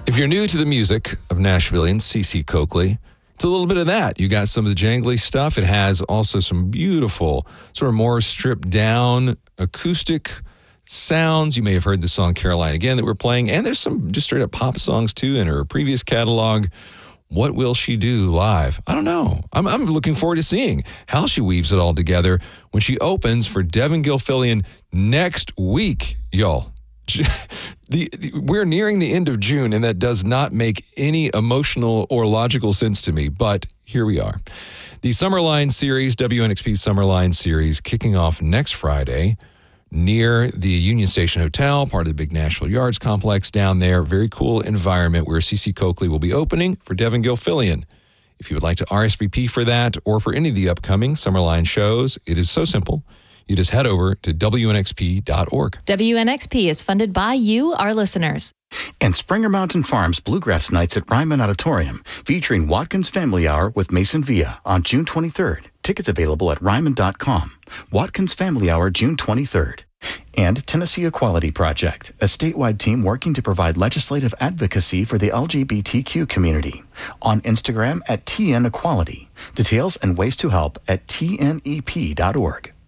If you're new to the music of Nashvillians, CeCe Coakley, it's a little bit of that. You got some of the jangly stuff. It has also some beautiful, sort of more stripped down acoustic sounds. You may have heard the song Caroline Again that we're playing, and there's some just straight up pop songs too in her previous catalog. What will she do live? I don't know. I'm looking forward to seeing how she weaves it all together when she opens for Devin Gilfillian next week, y'all. We're nearing the end of June, and that does not make any emotional or logical sense to me, but here we are. The Summerline Series, WNXP Summerline Series, kicking off next Friday near the Union Station Hotel, part of the big Nashville Yards complex down there. Very cool environment where CeCe Coakley will be opening for Devin Gilfillian. If you would like to RSVP for that or for any of the upcoming Summerline shows, it is so simple. You just head over to WNXP.org. WNXP is funded by you, our listeners. And Springer Mountain Farms Bluegrass Nights at Ryman Auditorium, featuring Watkins Family Hour with Mason Villa on June 23rd. Tickets available at Ryman.com. Watkins Family Hour, June 23rd. And Tennessee Equality Project, a statewide team working to provide legislative advocacy for the LGBTQ community. On Instagram at TN Equality. Details and ways to help at TNEP.org.